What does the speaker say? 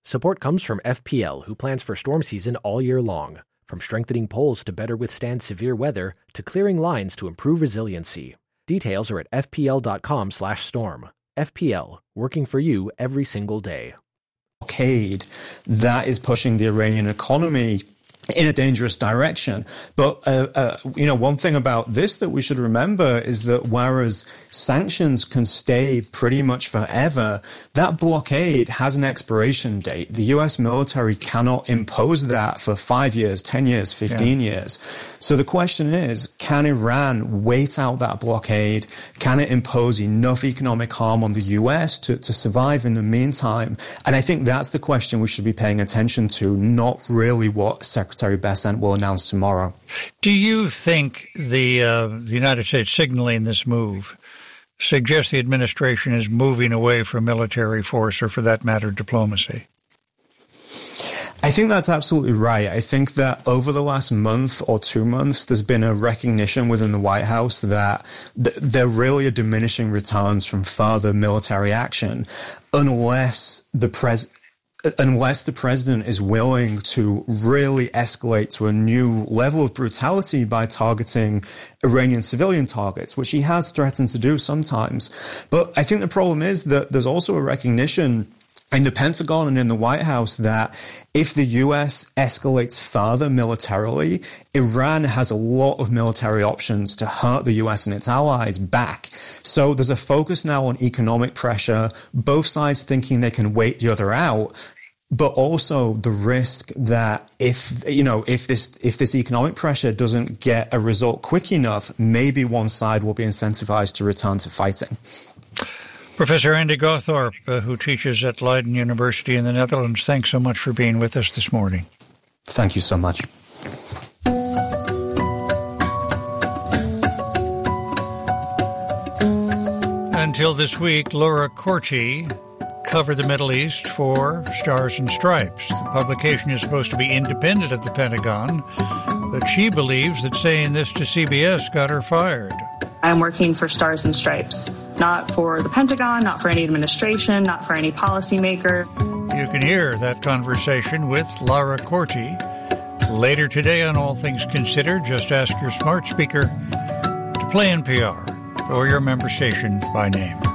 Support comes from FPL, who plans for storm season all year long. From strengthening poles to better withstand severe weather, to clearing lines to improve resiliency. Details are at fpl.com/storm. FPL, working for you every single day. Blockade that is pushing the Iranian economy in a dangerous direction. But, one thing about this that we should remember is that whereas sanctions can stay pretty much forever, that blockade has an expiration date. The US military cannot impose that for 5 years, 10 years, 15 years. So the question is, can Iran wait out that blockade? Can it impose enough economic harm on the US to survive in the meantime? And I think that's the question we should be paying attention to, not really what Secretary Bessent will announce tomorrow. Do you think the United States signaling this move suggests the administration is moving away from military force, or for that matter, diplomacy? I think that's absolutely right. I think that over the last month or 2 months, there's been a recognition within the White House that there really are diminishing returns from further military action unless the president is willing to really escalate to a new level of brutality by targeting Iranian civilian targets, which he has threatened to do sometimes. But I think the problem is that there's also a recognition in the Pentagon and in the White House that if the US escalates further militarily, Iran has a lot of military options to hurt the US and its allies back. So there's a focus now on economic pressure, both sides thinking they can wait the other out, but also the risk that if this economic pressure doesn't get a result quick enough, maybe one side will be incentivized to return to fighting. Professor Andy Gawthorpe, who teaches at Leiden University in the Netherlands, thanks so much for being with us this morning. Thank you so much. Until this week, Laura Corti covered the Middle East for Stars and Stripes. The publication is supposed to be independent of the Pentagon, but she believes that saying this to CBS got her fired. I'm working for Stars and Stripes, not for the Pentagon, not for any administration, not for any policymaker. You can hear that conversation with Laura Corti later today on All Things Considered. Just ask your smart speaker to play NPR or your member station by name.